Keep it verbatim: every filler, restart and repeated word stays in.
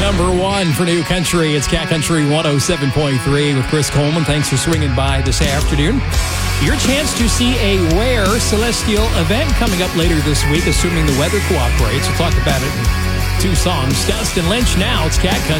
number one for New Country. It's Cat Country one oh seven point three with Chris Coleman. Thanks for swinging by this afternoon. Your chance to see a rare celestial event coming up later this week, assuming the weather cooperates. We'll talk about it in two songs. Dustin Lynch now. It's Cat Country.